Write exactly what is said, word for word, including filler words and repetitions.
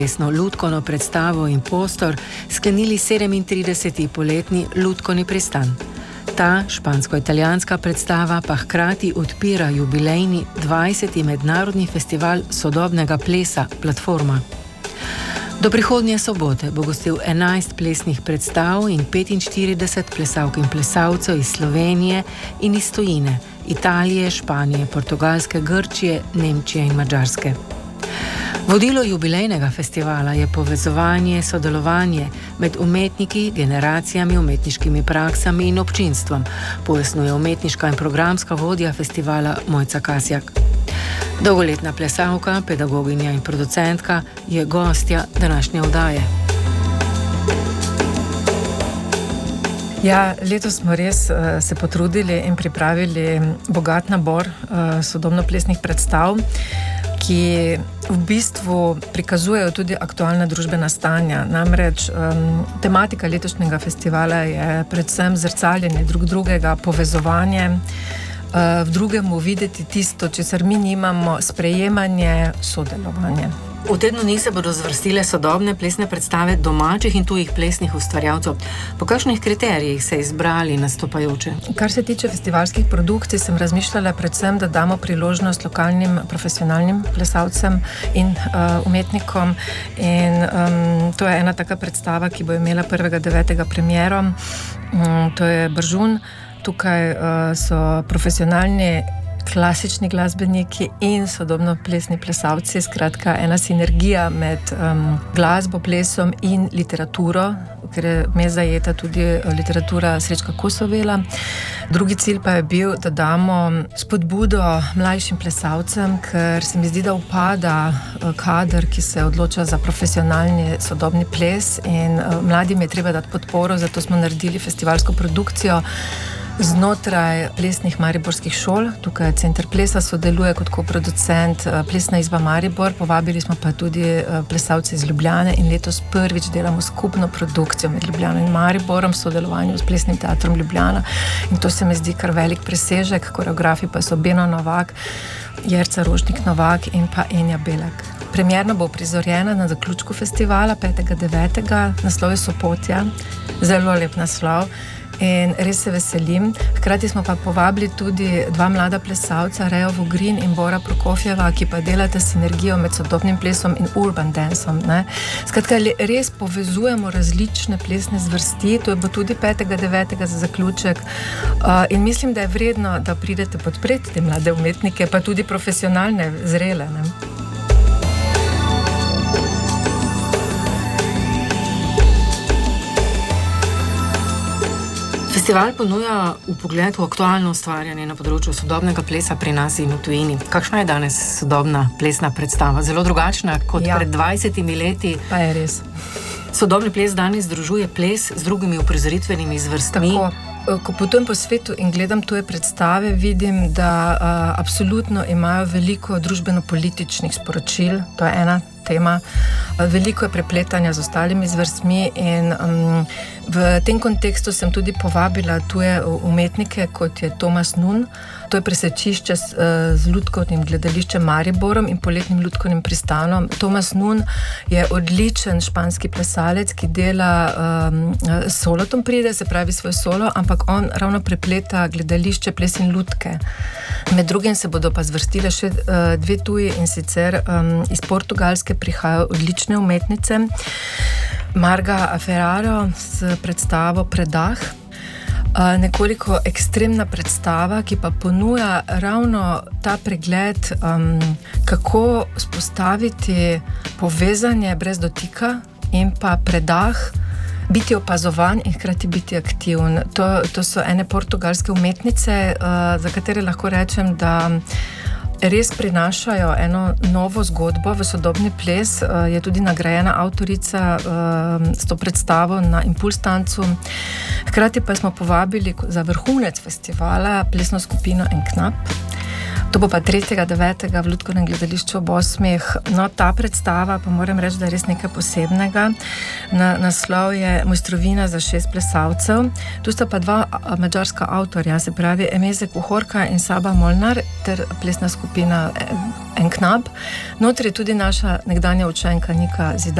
plesno lutkovno predstavo in prostor sklenili sedemintrideseti poletni lutkovni pristan. Ta špansko-italijanska predstava pa hkrati odpira jubilejni dvajseti mednarodni festival sodobnega plesa Platforma. Do prihodnje sobote bo gostil enajst plesnih predstav in petinštirideset plesalk in plesalcev iz Slovenije in iz tujine, Italije, Španije, Portugalske, Grčije, Nemčije in Madžarske. Vodilo jubilejnega festivala je povezovanje, sodelovanje med umetniki, generacijami, umetniškimi praksami in občinstvom, pojasnjuje umetniška in programska vodja festivala Mojca Kasjak. Dolgoletna plesalka, pedagoginja in producentka je gostja današnje oddaje. Ja, letos smo res uh, se potrudili in pripravili bogat nabor uh, sodobnoplesnih predstav, ki v bistvu prikazujejo tudi aktualna družbena stanja. Namreč um, tematika letošnjega festivala je predvsem zrcaljenje drug drugega, povezovanje, uh, v drugemu videti tisto, česar mi nimamo, sprejemanje, sodelovanje. V tednu dni se bodo zvrstile sodobne plesne predstave domačih in tujih plesnih ustvarjalcev. Po kakšnih kriterijih se izbrali nastopajoče? Kar se tiče festivalskih produkcij, sem razmišljala predvsem, da damo priložnost lokalnim profesionalnim plesalcem in uh, umetnikom. In um, to je ena taka predstava, ki bo imela prvega devetega premiero. Um, to je Bržun. Tukaj uh, so profesionalni klasični glasbeniki in sodobno plesni plesalci, skratka ena sinergija med um, glasbo, plesom in literaturo, ker je me zajeta tudi literatura Srečka Kosovela. Drugi cilj pa je bil, da damo spodbudo mlajšim plesalcem, ker se mi zdi, da upada kader, ki se odloča za profesionalni sodobni ples, in uh, mladim je treba dati podporo, zato smo naredili festivalsko produkcijo znotraj plesnih mariborskih šol. Tukaj Center plesa sodeluje kot koproducent Plesna izba Maribor, povabili smo pa tudi plesalce iz Ljubljane in letos prvič delamo skupno produkcijo med Ljubljano in Mariborom v sodelovanju s Plesnim teatrom Ljubljana, in to se mi zdi kar velik presežek. Koreografi pa so Beno Novak, Jerca Rožnik Novak in pa Enja Belak. Premierno bo prizorjena na zaključku festivala petega devetega, naslov je Sopotja, zelo lep naslov. In res se veselim. Hkrati smo pa povabili tudi dva mlada plesalca, Rejo Vogrin in Bora Prokofjeva, ki pa delata sinergijo med sodobnim plesom in urban danceom. Ne? Skratka, res povezujemo različne plesne zvrsti, to je bo tudi petega devetega za zaključek. Uh, in mislim, da je vredno, da pridete podpreti te mlade umetnike, pa tudi profesionalne, zrele. Ne? Festival ponuja vpogled v aktualno ustvarjanje na področju sodobnega plesa pri nas in v tujini. Kakšna je danes sodobna plesna predstava? Zelo drugačna kot ja. pred dvajsetimi leti. Pa je res. Sodobni ples danes združuje ples z drugimi uprizoritvenimi zvrstmi. Tako. Ko potujem po svetu in gledam tuje predstave, vidim, da a, absolutno imajo veliko družbeno-političnih sporočil. To je ena tema. Veliko je prepletanja z ostalimi zvrstmi in um, v tem kontekstu sem tudi povabila tuje umetnike, kot je Tomas Nun. To je presečišče z, z lutkovnim gledališčem Mariborom in poletnim lutkovnim pristanom. Tomas Nun je odličen španski plesalec, ki dela um, solotom pride, se pravi svoj solo, ampak on ravno prepleta gledališče, ples in lutke. Med drugim se bodo pa zvrstile še uh, dve tuji, in sicer um, iz Portugalske prihajajo odlične umetnice. Marga Ferraro s predstavo Predah. Uh, nekoliko ekstremna predstava, ki pa ponuja ravno ta pregled, um, kako spostaviti povezanje brez dotika in pa predah, biti opazovan in hkrati biti aktivn. To, to so ene portugalske umetnice, uh, za katere lahko rečem, da res prinašajo eno novo zgodbo v sodobni ples. Uh, je tudi nagrajena avtorica uh, s to predstavo na Impuls tancu. Hkrati pa smo povabili za vrhunec festivala plesno skupino En Knap. To bo pa tretjega devetega v Lutkovnem gledališču ob osmih. No, ta predstava, pa moram reči, da je res nekaj posebnega. Na, naslov je Mojstrovina za šest plesalcev. Tu sta pa dva madžarska avtorja, se pravi Emezek Uhorka in Saba Molnar, ter plesna skupina En knab. Notri je tudi naša nekdanja učenka Nika Zidar.